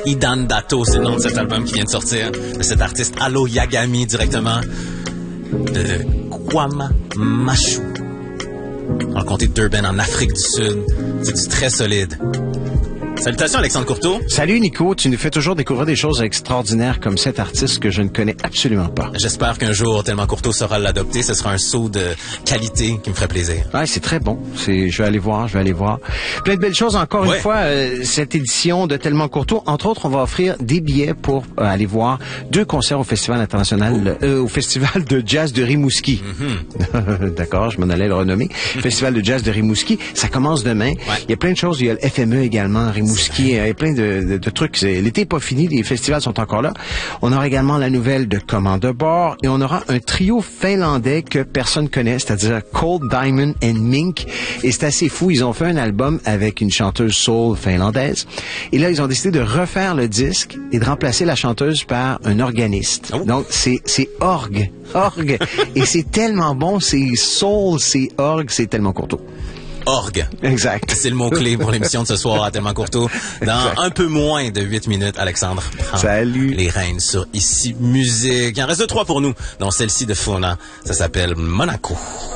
Idan Dato, c'est le nom de cet album qui vient de sortir, de cet artiste Allo Yagami, directement de Kwamamashu, dans le comté de Durban, en Afrique du Sud. C'est du très solide. Salutations, Alexandre Courteau. Salut, Nico. Tu nous fais toujours découvrir des choses extraordinaires comme cet artiste que je ne connais absolument pas. J'espère qu'un jour, Tellement Courteau saura l'adopter. Ce sera un saut de qualité qui me ferait plaisir. Ouais, c'est très bon. Je vais aller voir. Plein de belles choses encore une fois. Cette édition de Tellement Courteau. Entre autres, on va offrir des billets pour aller voir 2 concerts au Festival international, au Festival de jazz de Rimouski. D'accord, je m'en allais le renommer. Festival de jazz de Rimouski. Ça commence demain. Ouais. Il y a plein de choses. Il y a le FME également, Rimouski. Il y a plein de trucs. L'été n'est pas fini, les festivals sont encore là. On aura également la nouvelle de Commande de bord et on aura un trio finlandais que personne connaît, c'est-à-dire Cold Diamond and Mink. Et c'est assez fou, ils ont fait un album avec une chanteuse soul finlandaise. Et là, ils ont décidé de refaire le disque et de remplacer la chanteuse par un organiste. Oh. Donc, c'est orgue. Et c'est tellement bon, c'est soul, c'est orgue, c'est Tellement Courteau. Orgue. Exact. C'est le mot-clé pour l'émission de ce soir à Tellement Courteau. Dans un peu moins de 8 minutes, Alexandre prend les rênes sur Ici Musique. Il en reste 3 pour nous, dont celle-ci de Fauna. Ça s'appelle Monaco.